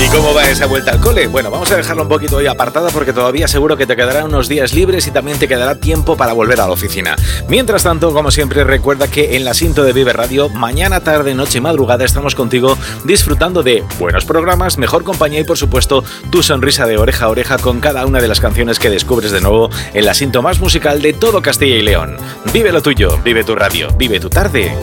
¿Y cómo va esa vuelta al cole? Bueno, vamos a dejarlo un poquito hoy apartada porque todavía seguro que te quedarán unos días libres y también te quedará tiempo para volver a la oficina. Mientras tanto, como siempre, recuerda que en la Sinto de Vive Radio, mañana, tarde, noche y madrugada estamos contigo disfrutando de buenos programas, mejor compañía y, por supuesto, tu sonrisa de oreja a oreja con cada una de las canciones que descubres de nuevo en la Sinto más musical de todo Castilla y León. Vive lo tuyo, vive tu radio, vive tu tarde